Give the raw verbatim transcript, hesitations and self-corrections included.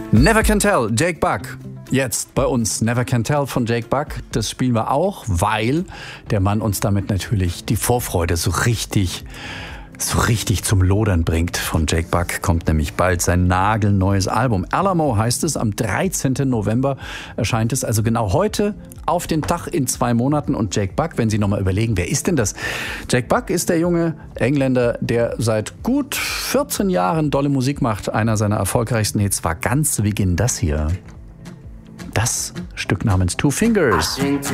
Never Can Tell, Jake Buck. Jetzt bei uns Never Can Tell von Jake Buck. Das spielen wir auch, weil der Mann uns damit natürlich die Vorfreude so richtig, so richtig zum Lodern bringt. Von Jake Buck kommt nämlich bald sein nagelneues Album. Alamo heißt es, am dreizehnten November erscheint es, also genau heute auf den Tag in zwei Monaten. Und Jake Buck, wenn Sie nochmal überlegen, wer ist denn das? Jake Buck ist der junge Engländer, der seit gut vierzehn Jahren dolle Musik macht. Einer seiner erfolgreichsten Hits war ganz zu Beginn das hier. Das Stück namens Two Fingers.